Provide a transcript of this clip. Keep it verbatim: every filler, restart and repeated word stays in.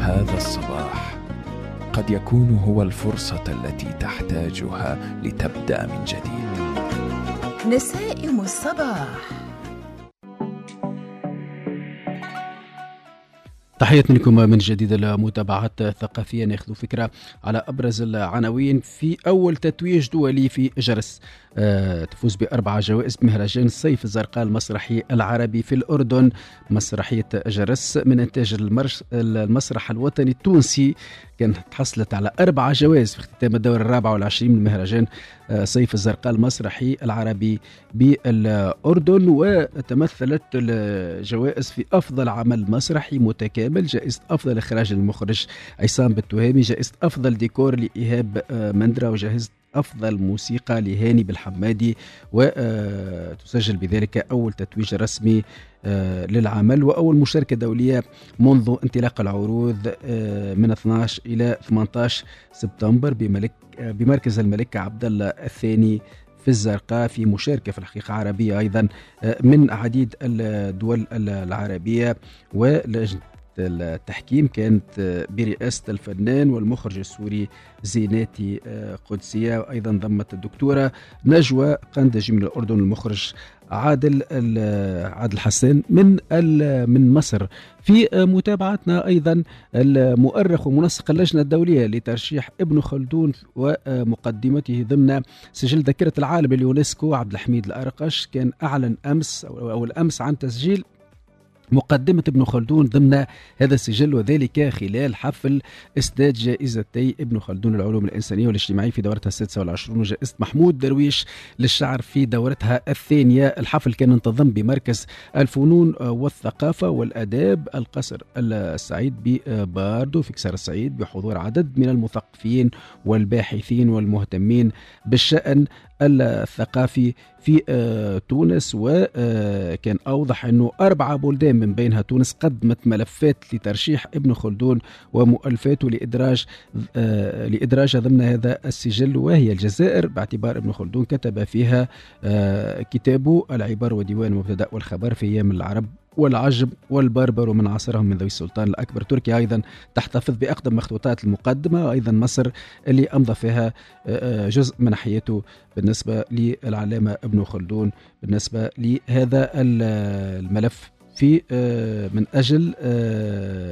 هذا الصباح قد يكون هو الفرصة التي تحتاجها لتبدأ من جديد. نسائم الصباح. تحية منكم من جديد. المتابعات الثقافية ناخذ فكرة على أبرز العناوين في أول تتويج دولي في جرس. أه تفوز بأربع جوائز بمهرجان الصيف الزرقاء المسرحي العربي في الأردن. مسرحية جرس من إنتاج المرش المسرح الوطني التونسي كانت حصلت على أربع جوائز في اختتام الدورة الرابعة والعشرين من مهرجان صيف الزرقاء المسرحي العربي بالأردن، وتمثلت الجوائز في أفضل عمل مسرحي متكامل، جائزة أفضل إخراج للمخرج عصام بالتهامي، جائزة أفضل ديكور لإيهاب مندرة، وجائزة أفضل موسيقى لهاني بالحمادي، وتسجل بذلك أول تتويج رسمي للعمل وأول مشاركة دولية منذ انطلاق العروض من اثني عشر إلى ثمانية عشر سبتمبر بملك بمركز الملك عبد الله الثاني في الزرقاء، في مشاركة في الحقيقة عربية أيضا من عديد الدول العربية. ولجنة التحكيم كانت برئاسة الفنان والمخرج السوري زيناتي قدسية، وأيضا ضمت الدكتورة نجوى قندجي من الأردن، المخرج عادل عادل حسن من من مصر. في متابعتنا أيضا المؤرخ ومنسق اللجنة الدولية لترشيح ابن خلدون ومقدمته ضمن سجل ذاكرة العالم اليونسكو عبد الحميد الأرقش كان أعلن أمس أو الأمس عن تسجيل مقدمة ابن خلدون ضمن هذا السجل، وذلك خلال حفل إسداد جائزتي ابن خلدون للعلوم الإنسانية والاجتماعية في دورتها السادسة والعشرون، وجائزة محمود درويش للشعر في دورتها الثانية. الحفل كان انتظم بمركز الفنون والثقافة والأداب القصر السعيد بباردو في كسار السعيد، بحضور عدد من المثقفين والباحثين والمهتمين بالشأن الثقافي في تونس. وكان أوضح أنه أربعة بلدان من بينها تونس قدمت ملفات لترشيح ابن خلدون ومؤلفاته لإدراج لإدراجها ضمن هذا السجل، وهي الجزائر، باعتبار ابن خلدون كتب فيها كتابه العبار وديوان المبتدأ والخبر في أيام العرب والعجم والبربر ومن عصرهم من ذوي السلطان الأكبر. تركيا أيضا تحتفظ بأقدم مخطوطات المقدمة، وأيضا مصر اللي أمضى فيها جزء من حياته بالنسبة للعلامة ابن خلدون بالنسبة لهذا الملف في من أجل